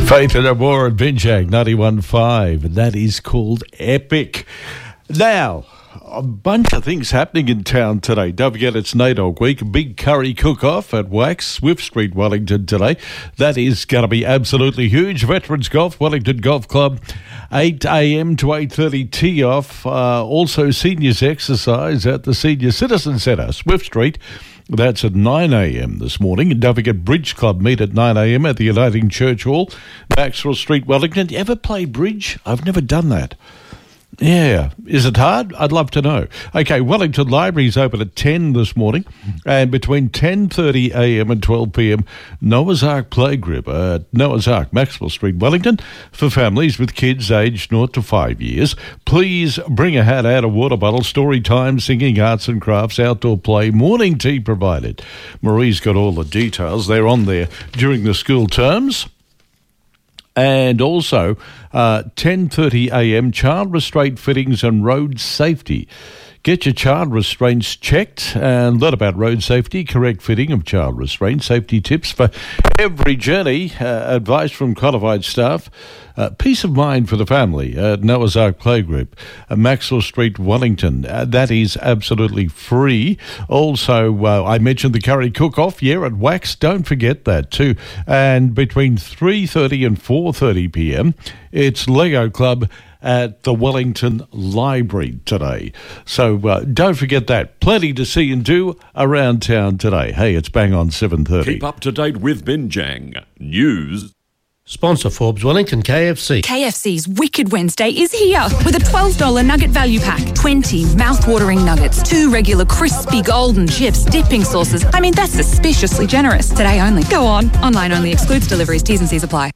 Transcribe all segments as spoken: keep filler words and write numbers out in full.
Faith and Amor at Binjang ninety-one point five, and that is called Epic. Now, a bunch of things happening in town today. Don't forget it's NAIDOC Week. Big curry cook-off at Wax, Swift Street, Wellington today. That is going to be absolutely huge. Veterans Golf, Wellington Golf Club, eight a.m. to eight thirty tee-off. Uh, also seniors exercise at the Senior Citizen Centre, Swift Street. That's at nine a.m. this morning. And don't forget Bridge Club meet at nine a.m. at the Uniting Church Hall, Maxwell Street, Wellington. You ever play bridge? I've never done that. Yeah. Is it hard? I'd love to know. Okay, Wellington Library is open at ten this morning, and between ten thirty a.m. and twelve p.m, Noah's Ark Playgroup at Noah's Ark, Maxwell Street, Wellington, for families with kids aged zero to five years. Please bring a hat out, a water bottle, story time, singing, arts and crafts, outdoor play, morning tea provided. Marie's got all the details. They're on there during the school terms. And also, uh, ten thirty a.m, child restraint fittings and road safety. Get your child restraints checked and learn about road safety, correct fitting of child restraint, safety tips for every journey, uh, advice from qualified staff, uh, peace of mind for the family at Noah's Ark Playgroup, uh, Maxwell Street, Wellington. Uh, that is absolutely free. Also, uh, I mentioned the curry cook-off, yeah, at Wax. Don't forget that too. And between three thirty and four thirty p.m, it's Lego Club at the Wellington Library today. So uh, don't forget that. Plenty to see and do around town today. Hey, it's bang on seven thirty. Keep up to date with Binjang News. Sponsor Forbes Wellington K F C. K F C's Wicked Wednesday is here with a twelve dollars nugget value pack. twenty mouth-watering nuggets, two regular crispy golden chips, dipping sauces. I mean, that's suspiciously generous. Today only. Go on. Online only. Excludes deliveries. T's and C's apply.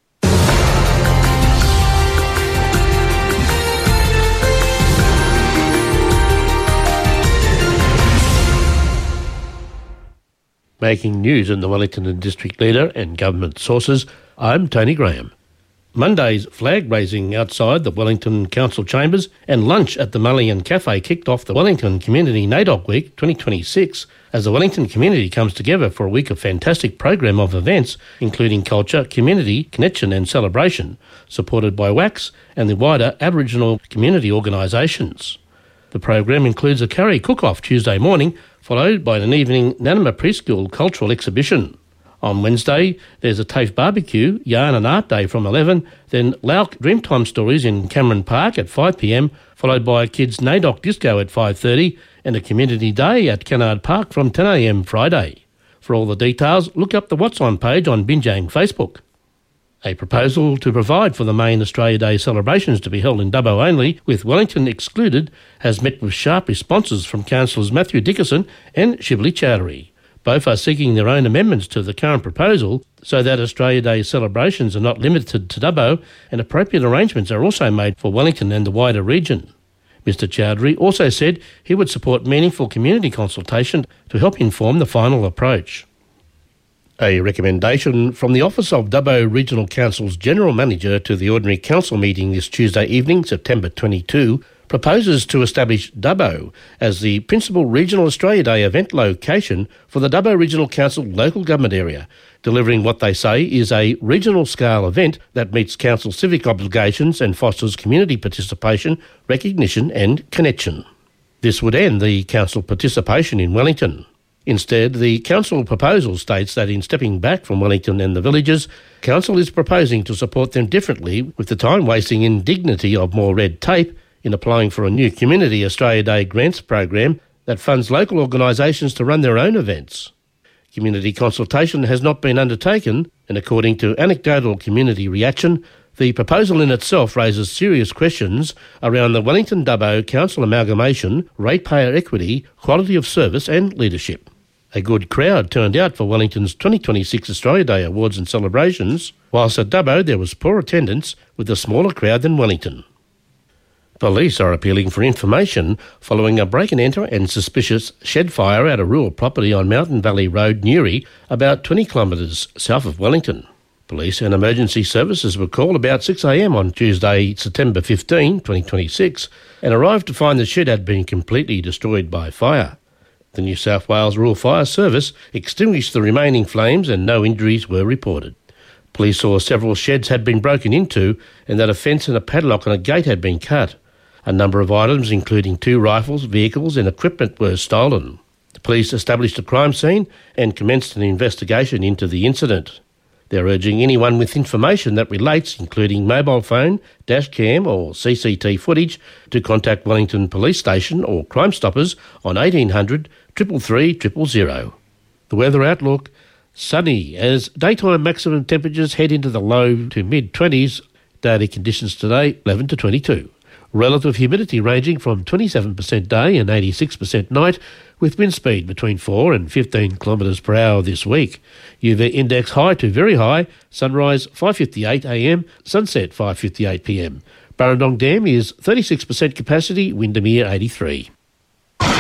Making news in the Wellington and District Leader and government sources, I'm Tony Graham. Monday's flag raising outside the Wellington Council chambers and lunch at the Mullion Cafe kicked off the Wellington Community NAIDOC Week twenty twenty-six as the Wellington community comes together for a week of fantastic program of events including culture, community, connection and celebration, supported by Wax and the wider Aboriginal community organisations. The program includes a curry cook-off Tuesday morning, followed by an evening Nanama Preschool cultural exhibition. On Wednesday, there's a TAFE barbecue, yarn and art day from eleven, then Lauk Dreamtime Stories in Cameron Park at five p.m, followed by a kids' NAIDOC disco at five thirty and a community day at Kennard Park from ten a.m. Friday. For all the details, look up the What's On page on Binjang Facebook. A proposal to provide for the main Australia Day celebrations to be held in Dubbo only, with Wellington excluded, has met with sharp responses from Councillors Matthew Dickerson and Shively Chowdhury. Both are seeking their own amendments to the current proposal so that Australia Day celebrations are not limited to Dubbo and appropriate arrangements are also made for Wellington and the wider region. Mister Chowdhury also said he would support meaningful community consultation to help inform the final approach. A recommendation from the Office of Dubbo Regional Council's General Manager to the Ordinary Council meeting this Tuesday evening, September twenty-second, proposes to establish Dubbo as the principal Regional Australia Day event location for the Dubbo Regional Council local government area, delivering what they say is a regional-scale event that meets council civic obligations and fosters community participation, recognition and connection. This would end the council participation in Wellington. Instead, the council proposal states that in stepping back from Wellington and the villages, council is proposing to support them differently with the time-wasting indignity of more red tape in applying for a new Community Australia Day grants program that funds local organisations to run their own events. Community consultation has not been undertaken, and according to anecdotal community reaction, the proposal in itself raises serious questions around the Wellington-Dubbo Council amalgamation, ratepayer equity, quality of service and leadership. A good crowd turned out for Wellington's twenty twenty-six Australia Day awards and celebrations, whilst at Dubbo there was poor attendance with a smaller crowd than Wellington. Police are appealing for information following a break-and-enter and suspicious shed fire at a rural property on Mountain Valley Road, Newry, about twenty kilometres south of Wellington. Police and emergency services were called about six a.m. on Tuesday, September fifteenth, twenty twenty-six, and arrived to find the shed had been completely destroyed by fire. The New South Wales Rural Fire Service extinguished the remaining flames and no injuries were reported. Police saw several sheds had been broken into and that a fence and a padlock on a gate had been cut. A number of items, including two rifles, vehicles and equipment, were stolen. The police established a crime scene and commenced an investigation into the incident. They're urging anyone with information that relates, including mobile phone, dash cam or C C T V footage, to contact Wellington Police Station or Crime Stoppers on eighteen hundred, three three three, zero zero. The weather outlook: sunny as daytime maximum temperatures head into the low to mid-twenties. Daily conditions today, eleven to twenty-two. Relative humidity ranging from twenty-seven percent day and eighty-six percent night, with wind speed between four and fifteen kilometres per hour this week. U V index high to very high, sunrise five fifty-eight a m, sunset five fifty-eight p m. Burrendong Dam is thirty-six percent capacity, Windermere eighty-three.